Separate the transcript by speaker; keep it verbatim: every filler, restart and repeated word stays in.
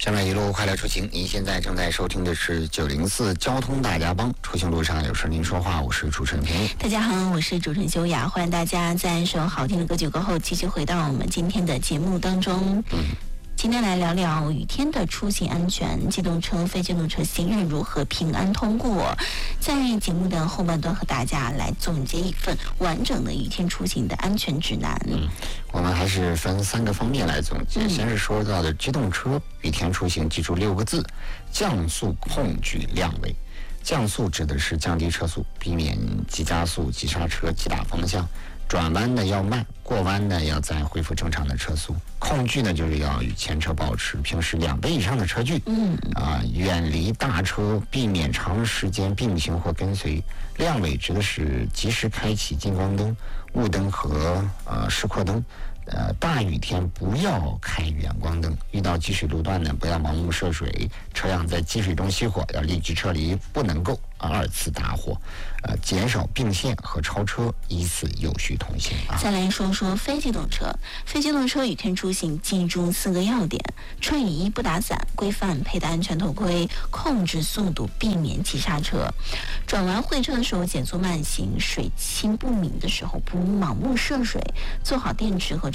Speaker 1: 下面一路快乐出行，您现在正在收听的是九零四交通大家帮，出行路上有事您说话，我是主持人平。
Speaker 2: 大家好，我是主持人修雅，欢迎大家在一首好听的歌曲过后，继续回到我们今天的节目当中。嗯。今天来聊聊雨天的出行安全，机动车、非机动车行人如何平安通过。在节目的后半段，和大家来总结一份完整的雨天出行的安全指南。
Speaker 1: 嗯，我们还是分三个方面来总结。嗯、先是说到的机动车雨天出行，记住六个字：降速、控制、亮尾。降速指的是降低车速，避免急加速、急刹车、急打方向。转弯呢要慢，过弯呢要再恢复正常的车速。控距呢就是要与前车保持平时两倍以上的车距，嗯啊，远离大车，避免长时间并行或跟随。亮尾指的是及时开启近光灯、雾灯和呃示廓灯。呃，大雨天不要开远光灯，遇到积水路段呢，不要盲目涉水，车辆在积水中熄火，要立即撤离，不能够二次打火，呃，减少并线和超车，以此有序通行啊。
Speaker 2: 再来说说非机动车，非机动车雨天出行，记住四个要点：穿雨衣不打伞，规范佩戴安全头盔，控制速度，避免急刹车。转弯会车的时候减速慢行，水清不明的时候不盲目涉水，做好电池和